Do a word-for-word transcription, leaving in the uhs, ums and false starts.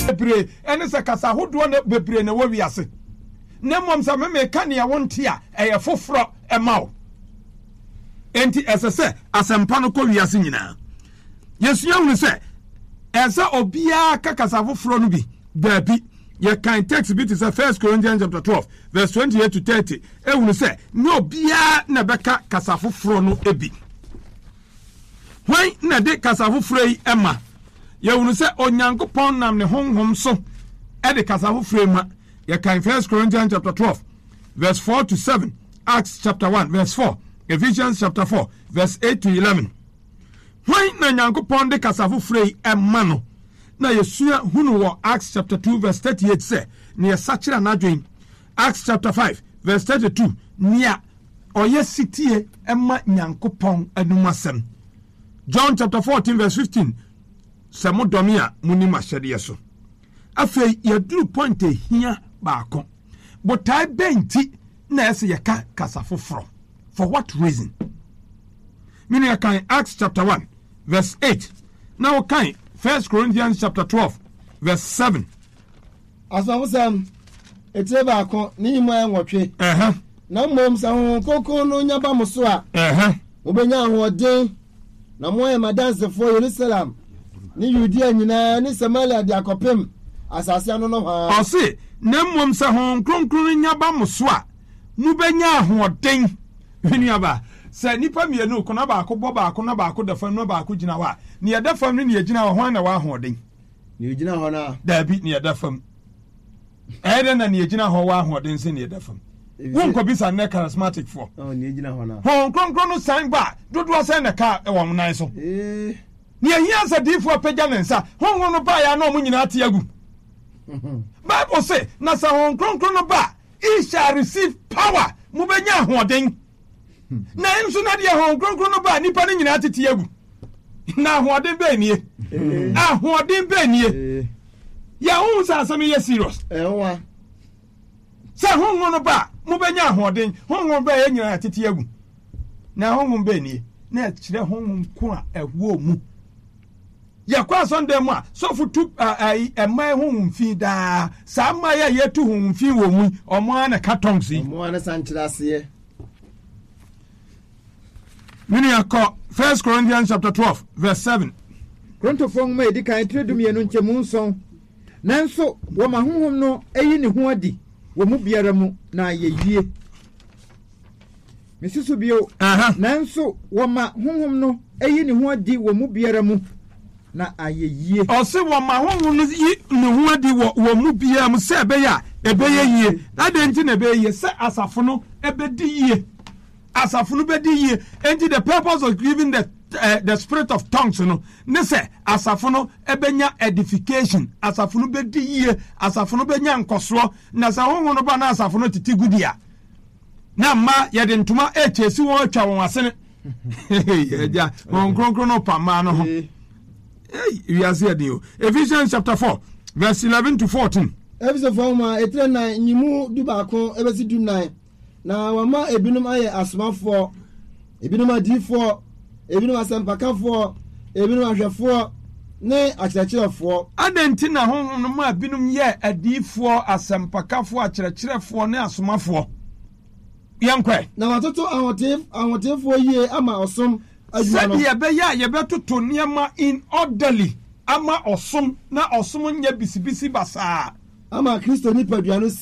bebre ene se kasa hodo na bebre na wa wiase na mom sa me me ka ne wonte a eye foforo e mawo enti esese asempa no ko wiase nyina yesu yahunu se esa obia ka kasa foforo no bi baabi ye kan text bit is First Corinthians chapter twelve verse twenty-eight to thirty ehunu se no obia na beka kasa foforo no ebi hwan na de kasa foforo yi ema yehunu se onyankopon nam ne honhom so e de kasa foforo ma ye kan First Corinthians chapter twelve verse four to seven, Acts chapter one verse four, Ephesians chapter four verse eight to eleven. Hwan na nyankopon de kasa foforo yi ema no na yesua hunu wo Acts chapter two verse thirty-eight say ne yesachira na adwen. Acts chapter five verse thirty-two nia oye sitie ema nyankopon anumasem. John chapter fourteen verse fifteen samo domia muni mashede yeso afei yaduru point ehia baako botai benti na ese yeka kasa foforo. For what reason? Meaning kan Acts chapter one verse eight now kan First Corinthians chapter twelve verse seven. Asawusam etie baako ni mu enwotwe. Eh. Na mom sa ho koko no nyaba muso a. Eh. Obenya ahoden na moye madanse for Jerusalem. Ni Judea nyina ni Samaria de akopem asase ano no ha. Ose na mom sa ho kronkron nyaba muso a mu benya ahoden. Hiniaba se nipa mienu ko na baako bo baako na baako da fam no baako gina wa ne ya da fam ne ya gina wa hwan na wa ahoden ne gina ho na da bi ne ya da fam ere na ne ya gina ho wa ahoden se ne ya da fam won ko bisa ne charismatic for oh ne gina ho na hon kronkron no san ba dodo se na ka e wo nan so eh ne ahia sa difo apagya ne nsa hon hon no ba ya na mo nyina ate agu Bible say na sa hon kronkron no ba he shall receive power mu benya ahoden na enso na de hon kronkron no ba nipa ne nyina tete agu na ahoden be nie ahoden be nie ya hu sa asem ye serious eh wa sa hon no ba mu benya ahoden hon ba ye nyina tete agu na hon be nie na kire hon ko a ewo mu ya kwa sonde mu a so futu ai emai hon fi da sa ma ya yetu hon fi wo mu omo ana katonsi omo ana santirase Mini yako First Corinthians chapter twelve verse seven. Korinto fong me di kan tredum ye no nchemu nson. Nanso wo mahonhom no eyi ne ho adi wo mu biara mu na ye yie. Mesiso bio. Aha. Nanso wo mahonhom no eyi ne ho adi wo mu biara mu na aye yie. Ose wo mahonhom no yi ne ho adi wo wo mu biara mu se be ya ebe ye yie. Na de nti na be ye se asafo no ebe di yie. Asafunu bedi ye enti the purpose of giving the uh, the spirit of tongues no ne se asafunu ebenya edification asafunu bedi ye asafunu benya nkoso na sa honho no ba na asafunu titi gudia na ma ye de ntoma e chesi won atwa won asene ye ja won kronkron no pa ma no ho eh we are here dio Ephesians chapter four verse eleven to fourteen. Ephesians four ma etre na nyimu du ba ko ebesi du nine na wama ebinum aye asmafo ebinum adifo ebinum asempakafo ebinum ahwefo ne akyerɛkyerɛfo adenti na honhom no ma binum ye adifo asempakafo akyerɛkyerɛfo ne asomafo yankwe na watoto ahote ahotefo yie ama osom adwuma no sabi ebeya yebetoto niema in orderly ama osom na osom nya bisibisi basa ama Kristo ni padua no